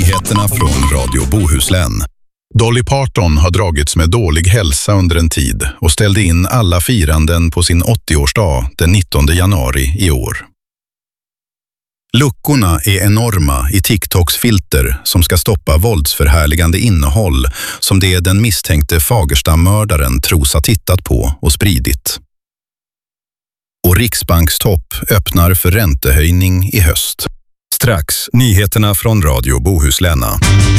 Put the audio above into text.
Nyheterna från Radio Bohuslän. Dolly Parton har dragits med dålig hälsa under en tid och ställde in alla firanden på sin 80-årsdag den 19 januari i år. Luckorna är enorma i TikToks filter som ska stoppa våldsförhärligande innehåll som det den misstänkte Fagersta-mördaren tros ha tittat på och spridit. Och Riksbankstopp öppnar för räntehöjning i höst. Strax nyheterna från Radio Bohuslän.